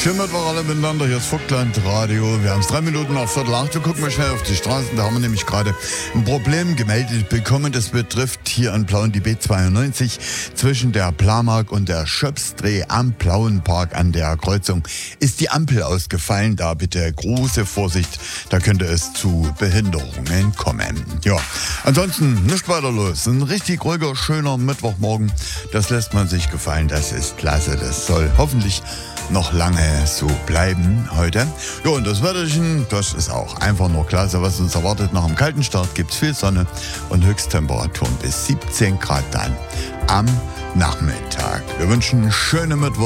Schönen Mittwoch alle miteinander, hier ist Vogtland Radio. Wir haben es 3 Minuten nach 7:15. Wir gucken mal schnell auf die Straßen. Da haben wir nämlich gerade ein Problem gemeldet bekommen. Das betrifft hier in Plauen die B92 zwischen der Plamark und der Schöpsdreh am Plauenpark an der Kreuzung. Ist die Ampel ausgefallen? Da bitte große Vorsicht. Da könnte es zu Behinderungen kommen. Ja, ansonsten nicht weiter los. Ein richtig ruhiger, schöner Mittwochmorgen. Das lässt man sich gefallen. Das ist klasse. Das soll hoffentlich noch lange so bleiben heute. Ja, und das Wetterchen, das ist auch einfach nur klasse, was uns erwartet. Nach dem kalten Start gibt es viel Sonne und Höchsttemperaturen bis 17 Grad dann am Nachmittag. Wir wünschen einen schönen Mittwoch.